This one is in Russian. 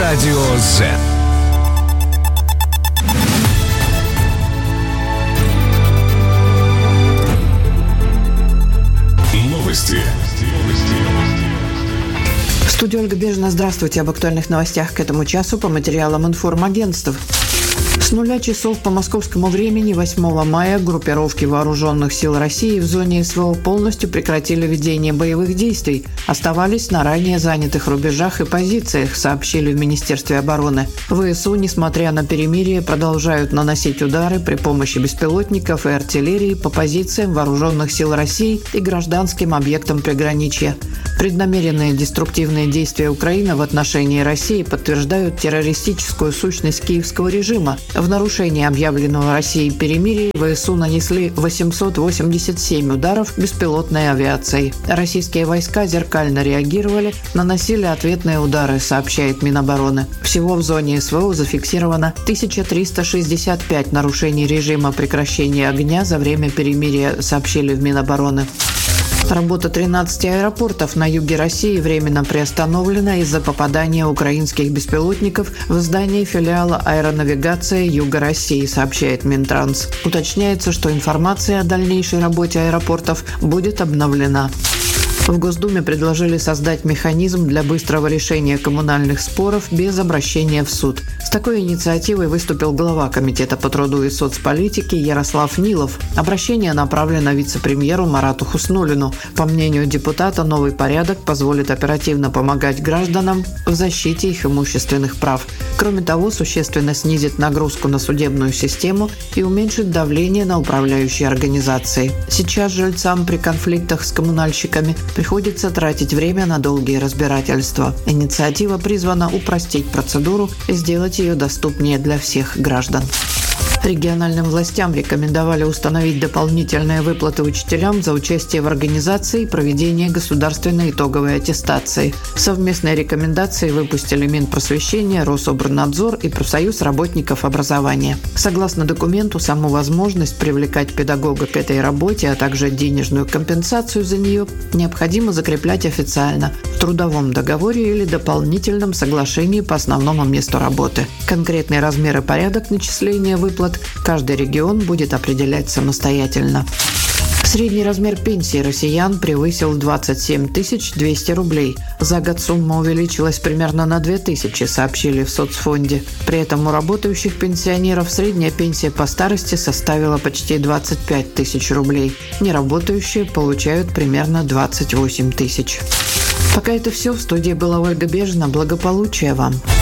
Радио Z. Новости. В студии Ольга Бежина. Здравствуйте. Об актуальных новостях к этому часу по материалам информагентств. С 0 часов по московскому времени 8 мая группировки Вооруженных сил России в зоне СВО полностью прекратили ведение боевых действий, оставались на ранее занятых рубежах и позициях, сообщили в Министерстве обороны. ВСУ, несмотря на перемирие, продолжают наносить удары при помощи беспилотников и артиллерии по позициям Вооруженных сил России и гражданским объектам приграничья. Преднамеренные деструктивные действия Украины в отношении России подтверждают террористическую сущность киевского режима. В нарушении объявленного Россией перемирия ВСУ нанесли 887 ударов беспилотной авиацией. Российские войска зеркально реагировали, наносили ответные удары, сообщает Минобороны. Всего в зоне СВО зафиксировано 1365 нарушений режима прекращения огня за время перемирия, сообщили в Минобороны. Работа 13 аэропортов на юге России временно приостановлена из-за попадания украинских беспилотников в здание филиала аэронавигации Юга России, сообщает Минтранс. Уточняется, что информация о дальнейшей работе аэропортов будет обновлена. В Госдуме предложили создать механизм для быстрого решения коммунальных споров без обращения в суд. С такой инициативой выступил глава Комитета по труду и соцполитике Ярослав Нилов. Обращение направлено вице-премьеру Марату Хуснуллину. По мнению депутата, новый порядок позволит оперативно помогать гражданам в защите их имущественных прав. Кроме того, существенно снизит нагрузку на судебную систему и уменьшит давление на управляющие организации. Сейчас жильцам при конфликтах с коммунальщиками приходится тратить время на долгие разбирательства. Инициатива призвана упростить процедуру и сделать ее доступнее для всех граждан. Региональным властям рекомендовали установить дополнительные выплаты учителям за участие в организации и проведении государственной итоговой аттестации. Совместные рекомендации выпустили Минпросвещение, Рособорнадзор и Профсоюз работников образования. Согласно документу, саму возможность привлекать педагога к этой работе, а также денежную компенсацию за нее необходимо закреплять официально в трудовом договоре или дополнительном соглашении по основному месту работы. Конкретный размер и порядок начисления выплат каждый регион будет определять самостоятельно. Средний размер пенсии россиян превысил 27 200 рублей. За год сумма увеличилась примерно на 2000, сообщили в соцфонде. При этом у работающих пенсионеров средняя пенсия по старости составила почти 25 тысяч рублей. Неработающие получают примерно 28 тысяч. Пока это все. В студии была Ольга Бежина. Благополучия вам!